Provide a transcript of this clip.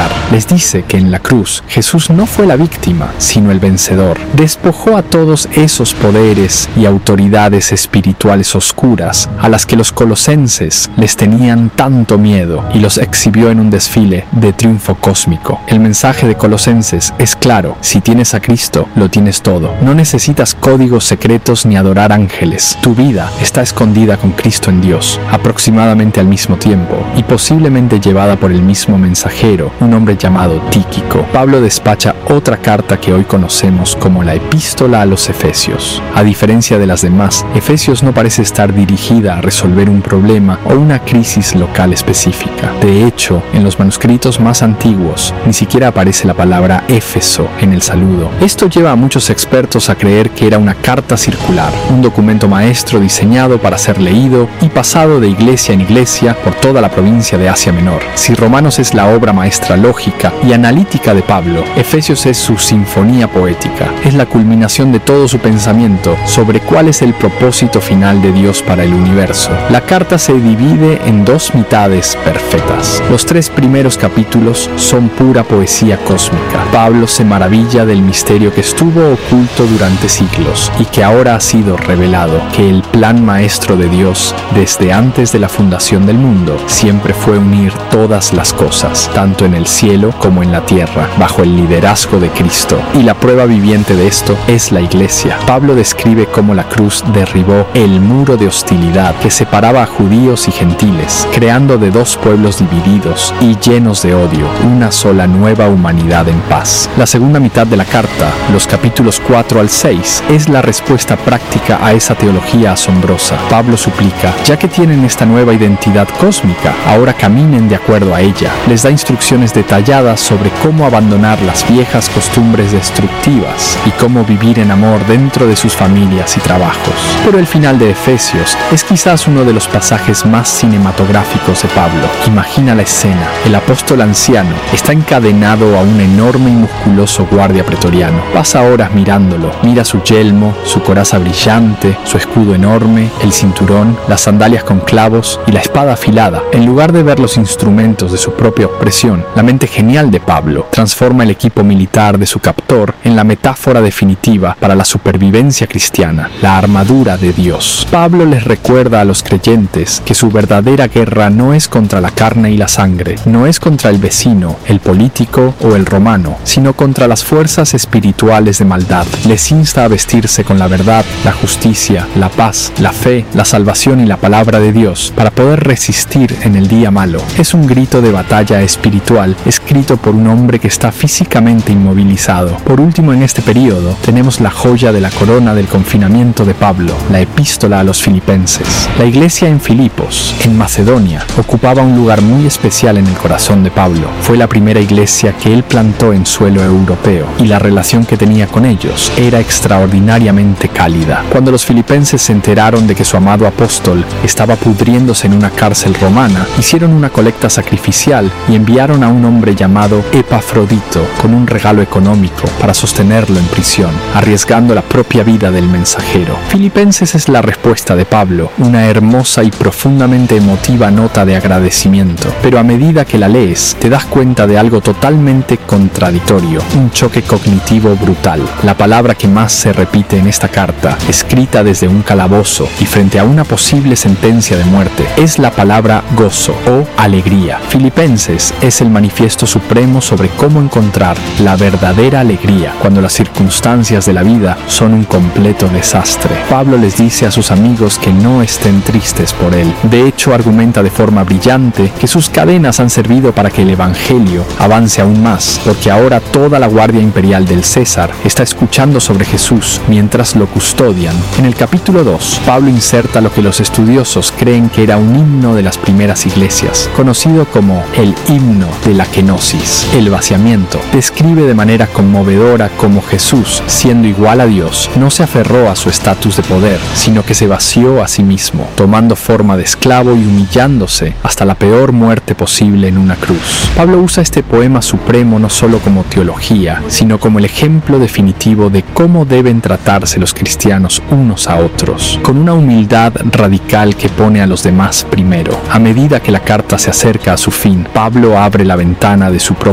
lugar. Les dice que en la cruz Jesús no fue la víctima, sino el vencedor. Despojó a todos esos poderes y autoridades espirituales oscuras a las que los colosenses les tenían tanto miedo y los exhibió en un desfile de triunfo cósmico. El mensaje de Colosenses es claro: si tienes a Cristo, lo tienes todo. No necesitas códigos secretos ni adorar ángeles. Tu vida está escondida con Cristo en Dios, aproximadamente al mismo tiempo, y posiblemente llevada por el mismo mensajero, un hombre llamado Tíquico. Pablo despacha otra carta que hoy conocemos como la Epístola a los Efesios. A diferencia de las demás, Efesios no parece estar dirigida a resolver un problema o una crisis local específica. De hecho, en los manuscritos más antiguos, ni siquiera aparece la palabra Éfeso en el saludo. Esto lleva a muchos expertos a creer que era una carta circular, un documento maestro diseñado para ser leído y pasado de iglesia en iglesia por toda la provincia de Asia Menor. Si Romanos es la obra maestra lógica y analítica de Pablo, Efesios es su sinfonía poética. Es la culminación de todo su pensamiento sobre cuál es el propósito final de Dios para el universo. La carta se divide en dos mitades perfectas. Los 3 primeros capítulos son pura poesía cósmica. Pablo se maravilla del misterio que estuvo oculto durante siglos y que ahora ha sido revelado, que el plan maestro de Dios desde antes de la fundación del mundo siempre fue unir todas las cosas, tanto en el cielo como en la tierra, bajo el liderazgo de Cristo. Y la prueba viviente de esto es la iglesia. Pablo describe cómo la cruz derribó el muro de hostilidad que separaba a judíos y gentiles, creando de 2 pueblos divididos y llenos de odio, una sola nueva humanidad en paz. La segunda mitad de la carta, los capítulos 4 al 6, es la respuesta práctica a esa teología asombrosa. Pablo suplica: ya que tienen esta nueva identidad cósmica, ahora caminen de acuerdo a ella. Les da instrucciones detalladas sobre cómo abandonar las viejas costumbres destructivas y cómo vivir en amor dentro de sus familias y trabajos. Pero el final de Efesios es quizás uno de los pasajes más cinematográficos de Pablo. Imagina la escena: el apóstol anciano está encadenado a un enorme y musculoso guardia pretoriano. Pasa horas mirándolo, mira su yelmo, su coraza brillante, su escudo enorme, el cinturón, las sandalias con clavos y la espada afilada. En lugar de ver los instrumentos de su propia opresión, la mente genial de Pablo transforma el equipo militar de su captor en la metáfora definitiva para la supervivencia cristiana, la armadura de Dios. Pablo les recuerda a los creyentes que su verdadera guerra no es contra la carne y la sangre, no es contra el vecino, el político o el romano, sino contra las fuerzas espirituales de maldad. Les insta a vestirse con la verdad, la justicia, la paz, la fe, la salvación y la palabra de Dios para poder resistir en el día malo. Es un grito de batalla espiritual escrito por un hombre que está físicamente inmovilizado. Por último, en este periodo tenemos la joya de la corona del confinamiento de Pablo, la Epístola a los Filipenses. La iglesia en Filipos, en Macedonia, ocupaba un lugar muy especial en el corazón de Pablo. Fue la primera iglesia que él plantó en suelo europeo y la relación que tenía con ellos era extraordinariamente cálida. Cuando los filipenses se enteraron de que su amado apóstol estaba pudriéndose en una cárcel romana, hicieron una colecta sacrificial y enviaron a un hombre llamado Epafrodito con un regalo económico para sostenerlo en prisión, arriesgando la propia vida del mensajero. Filipenses es la respuesta de Pablo, una hermosa y profundamente emotiva nota de agradecimiento, pero a medida que la lees te das cuenta de algo totalmente contradictorio, un choque cognitivo brutal. La palabra que más se repite en esta carta, escrita desde un calabozo y frente a una posible sentencia de muerte, es la palabra gozo o alegría. Filipenses es el manifiesto supremo sobre cómo encontrar la verdadera alegría cuando las circunstancias de la vida son un completo desastre. Pablo les dice a sus amigos que no estén tristes por él. De hecho, argumenta de forma brillante que sus cadenas han servido para que el evangelio avance aún más, porque ahora toda la guardia imperial del César está escuchando sobre Jesús mientras lo custodian. En el capítulo 2, Pablo inserta lo que los estudiosos creen que era un himno de las primeras iglesias, conocido como el himno de la kenosis, el vaciamiento. Describe de manera conmovedora cómo Jesús, siendo igual a Dios, no se aferró a su estatus de poder, sino que se vació a sí mismo, tomando forma de esclavo y humillándose hasta la peor muerte posible en una cruz. Pablo usa este poema supremo no solo como teología, sino como el ejemplo definitivo de cómo deben tratarse los cristianos unos a otros, con una humildad radical que pone a los demás primero. A medida que la carta se acerca a su fin, Pablo abre la ventana de su propio